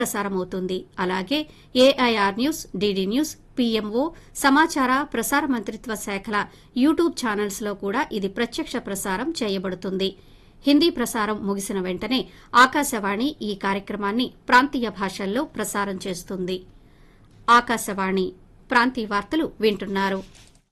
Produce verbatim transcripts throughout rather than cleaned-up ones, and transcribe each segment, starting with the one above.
ప్రసారమవుతుంది. అలాగే AIR news, DD news, PMO, సమాచార ప్రసార మంత్రిత్వ శాఖల యూట్యూబ్ ఛానల్స్ లో కూడా ఇది ప్రత్యక్ష ప్రసారం చేయబడుతుంది. హిందీ ప్రసారం ముగిసిన వెంటనే ఆకాశవాణి ఈ కార్యక్రమాన్ని ప్రాంతీయ భాషల్లో ప్రసారం చేస్తుంది. ఆకాశవాణి ప్రాంతీయ వార్తలు వింటున్నారు.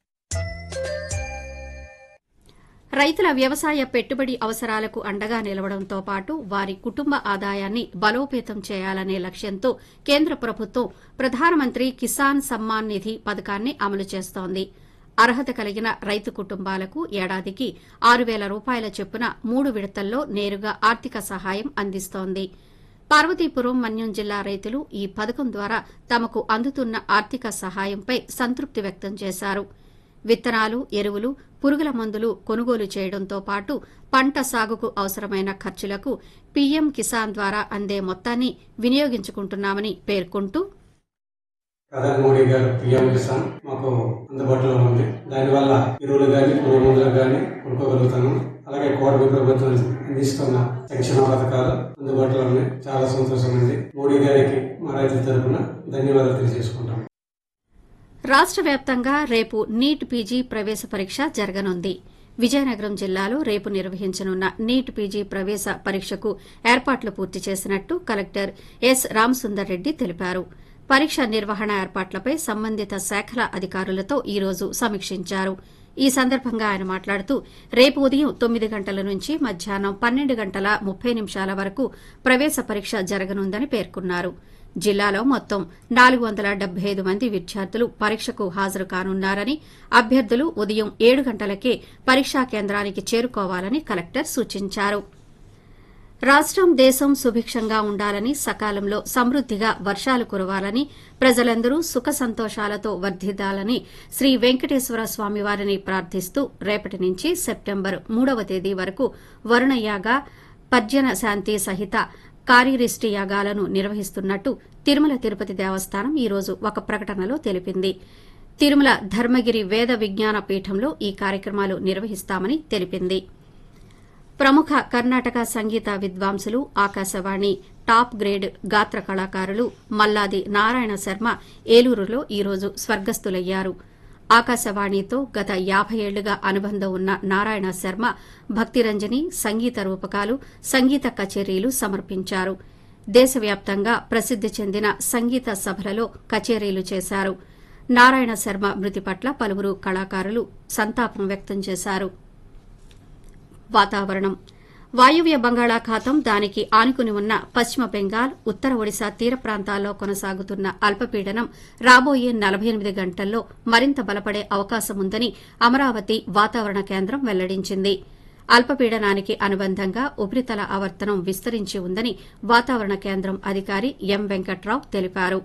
రైతుల వ్యవసాయ పెట్టుబడి అవసరాలకు అండగా నిలవడంతో పాటు వారి కుటుంబ ఆదాయాన్ని బలోపేతం చేయాలనే లక్ష్యంతో కేంద్ర ప్రభుత్వం ప్రధానమంత్రి కిసాన్ సమ్మాన్ నిధి పథకాన్ని అమలు చేస్తోంది. అర్హత కలిగిన రైతు కుటుంబాలకు ఏడాదికి ఆరు పేల రూపాయల చొప్పున మూడు విడతల్లో నేరుగా ఆర్థిక సహాయం అందిస్తోంది. పార్వతీపురం, మన్యం జిల్లా రైతులు ఈ పథకం ద్వారా తమకు అందుతున్న ఆర్థిక సహాయంపై సంతృప్తి వ్యక్తం చేశారు. విత్తనాలు, ఎరువులు, పురుగుల మందులు కొనుగోలు చేయడంతో పాటు పంట సాగుకు అవసరమైన ఖర్చులకు పీఎం కిసాన్ ద్వారా అందే మొత్తాన్ని వినియోగించుకుంటున్నామని పేర్కొంటూ, ప్రధాని మోడీ గారు పీఎం కిసాన్ మాకు అందుబాటులో ఉంది. దానివల్ల ఎరువులు గాని పురుగు మందులు గాని కొనుక్కోగలుగుతాము. అలాగే కోటి ప్రభుత్వం అందిస్తున్న సంక్షేమ పథకాలు అందుబాటులో ఉన్నాయి. చాలా సంతోషమైంది. మోడీ గారికి మా రైతుల తరఫున ధన్యవాదాలు తెలియజేసుకుంటాం. రాష్ట వ్యాప్తంగా రేపు నీట్ పీజీ ప్రవేశ పరీక్ష జరగనుంది. విజయనగరం జిల్లాలో రేపు నిర్వహించనున్న నీట్ పీజీ ప్రవేశ పరీక్షకు ఏర్పాట్లు పూర్తి చేసినట్టు కలెక్టర్ ఎస్ రామసుందర్ రెడ్డి తెలిపారు. పరీక్ష నిర్వహణ ఏర్పాట్లపై సంబంధిత శాఖల అధికారులతో ఈ రోజు సమీక్షించారు. ఈ సందర్భంగా ఆయన మాట్లాడుతూ, రేపు ఉదయం తొమ్మిది గంటల నుంచి మధ్యాహ్నం పన్నెండు గంటల ముప్పై నిమిషాల వరకు ప్రవేశ పరీక్ష జరగనుందని పేర్కొన్నారు. జిల్లాలో మొత్తం నాలుగు వందల డెబ్బై ఐదు మంది విద్యార్థులు పరీక్షకు హాజరు కానున్నారని, అభ్యర్థులు ఉదయం ఏడు గంటలకే పరీక్షా కేంద్రానికి చేరుకోవాలని కలెక్టర్ సూచించారు. రాష్టం, దేశం సుభిక్షంగా ఉండాలని, సకాలంలో సమృద్దిగా వర్షాలు కురవాలని, ప్రజలందరూ సుఖ సంతోషాలతో వర్ధిల్లాలని శ్రీ వెంకటేశ్వర స్వామివారిని ప్రార్థిస్తూ రేపటి నుంచి సెప్టెంబర్ మూడవ తేదీ వరకు వరుణయాగ, పర్జన శాంతి సహిత కార్యరిష్టి యాగాలను నిర్వహిస్తున్నట్టు తిరుమల తిరుపతి దేవస్థానం ఈ రోజు ఒక ప్రకటనలో తెలిపింది. తిరుమల ధర్మగిరి వేద విజ్ఞాన పీఠంలో ఈ కార్యక్రమాలు నిర్వహిస్తామని తెలిపింది. ప్రముఖ కర్ణాటక సంగీత విద్వాంసులు, ఆకాశవాణి టాప్ గ్రేడ్ గాత్ర కళాకారులు మల్లాది నారాయణ శర్మ ఏలూరులో ఈ రోజు స్వర్గస్థులయ్యారు. ఆకాశవాణితో గత యాబై ఏళ్లుగా అనుబంధం ఉన్న నారాయణ శర్మ భక్తిరంజని, సంగీత రూపకాలు, సంగీత కచేరీలు సమర్పించారు. దేశవ్యాప్తంగా ప్రసిద్ది చెందిన సంగీత సభలలో కచేరీలు చేశారు. నారాయణ శర్మ మృతి పట్ల పలువురు కళాకారులు సంతాపం వ్యక్తం చేశారు. వాతావరణం. వాయువ్య బంగాళాఖాతం, దానికి ఆనుకుని ఉన్న పశ్చిమ బెంగాల్, ఉత్తర ఒడిశా తీర ప్రాంతాల్లో కొనసాగుతున్న అల్పపీడనం రాబోయే నలభై ఎనిమిది గంటల్లో మరింత బలపడే అవకాశముందని అమరావతి వాతావరణ కేంద్రం వెల్లడించింది. అల్పపీడనానికి అనుబంధంగా ఉపరితల ఆవర్తనం విస్తరించి ఉందని వాతావరణ కేంద్రం అధికారి ఎం వెంకట్రావు తెలిపారు.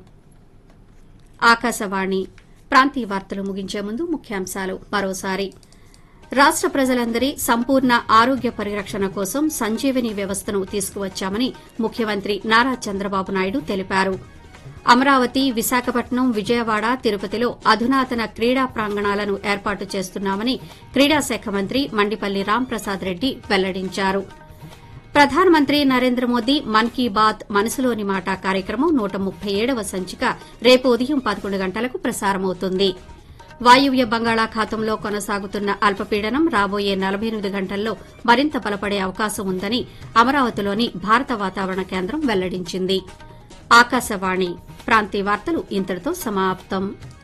ఆకాశవాణి ప్రాంతీయ వార్తలు ముగించే ముందు ముఖ్యాంశాలు మరోసారి. రాష్ట ప్రజలందరి సంపూర్ణ ఆరోగ్య పరిరక్షణ కోసం సంజీవని వ్యవస్థను తీసుకువచ్చామని ముఖ్యమంత్రి నారా చంద్రబాబు నాయుడు తెలిపారు. అమరావతి, విశాఖపట్నం, విజయవాడ, తిరుపతిలో అధునాతన క్రీడా ప్రాంగణాలను ఏర్పాటు చేస్తున్నామని క్రీడాశాఖ మంత్రి మండిపల్లి రాంప్రసాద్ రెడ్డి వెల్లడించారు. ప్రధానమంత్రి నరేంద్ర మోదీ మన్ కీ బాత్ మనసులోని మాట కార్యక్రమం నూట ముప్పై ఏడవ సంచిక రేపు ఉదయం పదకొండు గంటలకు ప్రసారమవుతుంది. వాయువ్య బంగాళాఖాతంలో కొనసాగుతున్న అల్పపీడనం రాబోయే నలభై ఎనిమిది గంటల్లో మరింత బలపడే అవకాశం ఉందని అమరావతిలోని భారత వాతావరణ కేంద్రం వెల్లడించింది. ఆకాశవాణి ప్రాంతీయ వార్తలు ఇంతటితో సమాప్తం.